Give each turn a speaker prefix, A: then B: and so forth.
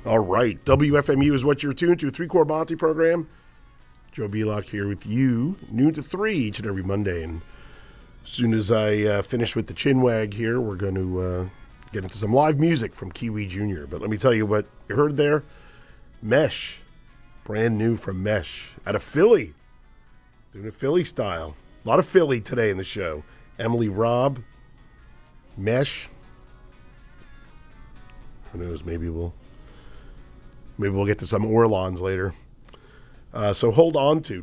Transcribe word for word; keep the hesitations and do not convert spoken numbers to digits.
A: All right. W F M U is what you're tuned to. Three-Core Monty program. Joe Belock here with you, noon to three each and every Monday. And as soon as I uh, finish with the chinwag here, we're going to uh, get into some live music from Kiwi Junior But let me tell you what you heard there. Mesh. Brand new from Mesh. Out of Philly. Doing it Philly style. A lot of Philly today in the show. Emily Robb. Mesh. Who knows? Maybe we'll... Maybe we'll get to some Orlons later. Uh, so hold on to